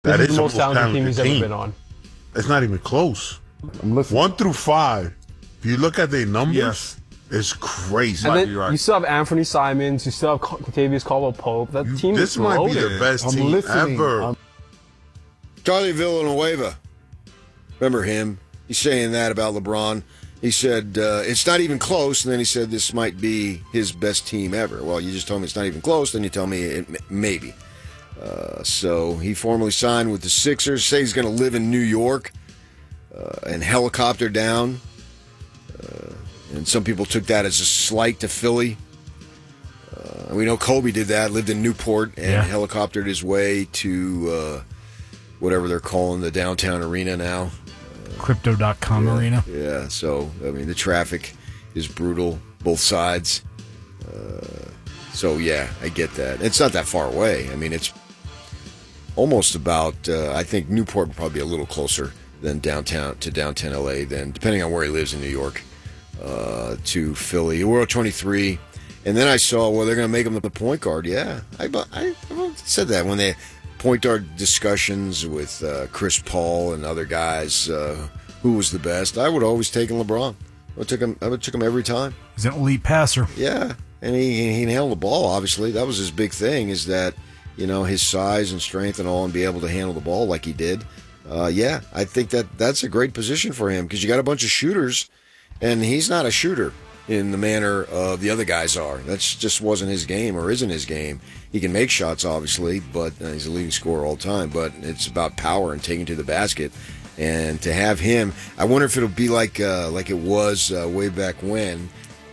This That is is the most talented team he's ever team. been on. It's not even close. I'm listening. 1 through 5. If you look at their numbers, Yes. it's crazy. And then be right. you still have Anthony Simons, you still have Kentavious Caldwell-Pope. That team This is might be loaded. the best I'm team listening. ever. Charlie Villanueva. Remember him? He's saying that about LeBron. He said, it's not even close, and then he said this might be his best team ever. Well, you just told me it's not even close, then you tell me it maybe. So he formally signed with the Sixers, say he's going to live in New York and helicopter down. And some people took that as a slight to Philly. We know Kobe did that, lived in Newport and helicoptered his way to whatever they're calling the downtown arena now. Crypto.com arena. Yeah, so, I mean, the traffic is brutal, both sides. So, yeah, I get that. It's not that far away. I mean, it's almost about, I think Newport would probably be a little closer than downtown LA, than, depending on where he lives in New York, to Philly. We're at 23. And then I saw, well, they're going to make him the point guard. Yeah, I said that when they point guard discussions with Chris Paul and other guys, who was the best. I would always take LeBron. I would took him every time. He's an elite passer. Yeah, and he handled the ball. Obviously, that was his big thing. Is that his size and strength and all, and be able to handle the ball like he did. Yeah, I think that's a great position for him because you got a bunch of shooters, and he's not a shooter in the manner of the other guys are. That's just wasn't his game or isn't his game. He can make shots, obviously, but he's a leading scorer all the time. But it's about power and taking to the basket. And to have him, I wonder if it'll be like it was way back when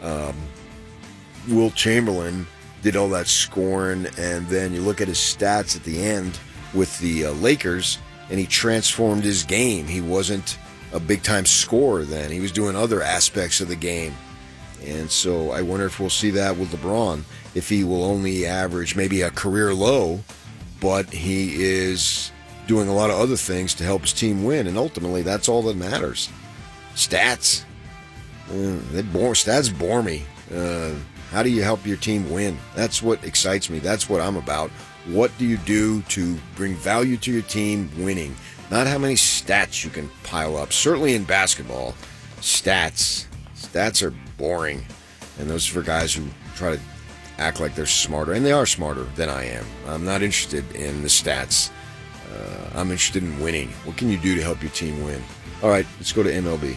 Wilt Chamberlain did all that scoring, and then you look at his stats at the end with the Lakers, and he transformed his game. He wasn't a big-time scorer then. He was doing other aspects of the game. And so I wonder if we'll see that with LeBron, if he will only average maybe a career low, but he is doing a lot of other things to help his team win, and ultimately that's all that matters. Stats. Stats bore me. How do you help your team win? That's what excites me. That's what I'm about. What do you do to bring value to your team winning? Not how many stats you can pile up. Certainly in basketball, stats are boring. And those are for guys who try to act like they're smarter. And they are smarter than I am. I'm not interested in the stats. I'm interested in winning. What can you do to help your team win? All right, let's go to MLB.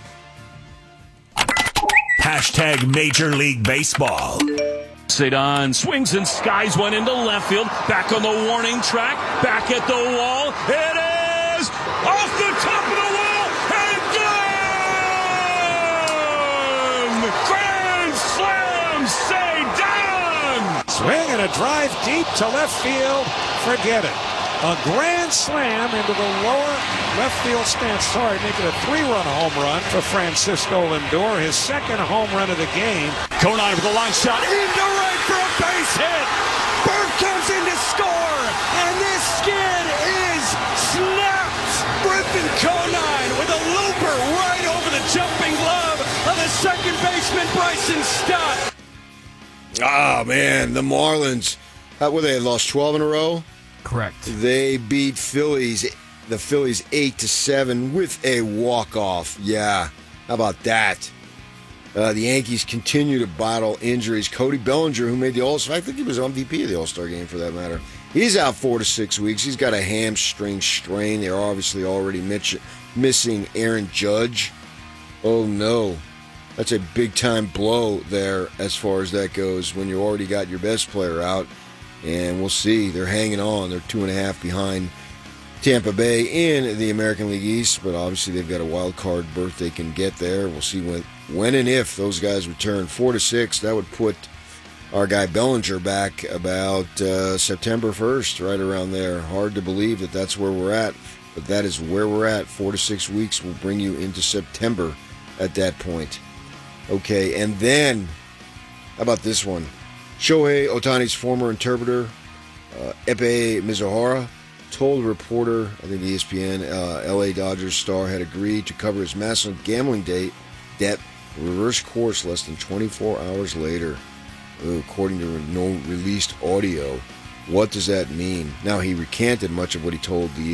Hashtag Major League Baseball. Cedon swings and skies one into left field. Back on the warning track. Back at the wall. It is off the top of the wall and gone! Grand slam, Cedon! Swing and a drive deep to left field. Forget it. A grand slam into the lower left field stance. Sorry, making a 3-run home run for Francisco Lindor, his second home run of the game. Conine with a line shot into right for a base hit. Burke comes in to score, and this skid is snapped. Griffin Conine with a looper right over the jumping glove of the second baseman Bryson Stott. Ah, man, the Marlins. What, they had lost 12 in a row? Correct. They beat the Phillies 8-7 with a walk-off. Yeah, how about that? The Yankees continue to battle injuries. Cody Bellinger, who made the All-Star, I think he was MVP of the All-Star game for that matter. He's out 4 to 6 weeks. He's got a hamstring strain. They're obviously already missing Aaron Judge. Oh, no. That's a big-time blow there as far as that goes when you already got your best player out. And we'll see. They're hanging on. They're 2.5 behind Tampa Bay in the American League East, but obviously they've got a wild card berth they can get there. We'll see when and if those guys return. 4 to 6. That would put our guy Bellinger back about September 1st, right around there. Hard to believe that that's where we're at, but that is where we're at. 4 to 6 weeks will bring you into September at that point. Okay, and then how about this one? Shohei Ohtani's former interpreter, Epe Mizuhara, told a reporter, I think ESPN, LA Dodgers star had agreed to cover his massive gambling debt reverse course less than 24 hours later. According to no released audio. What does that mean? Now, he recanted much of what he told the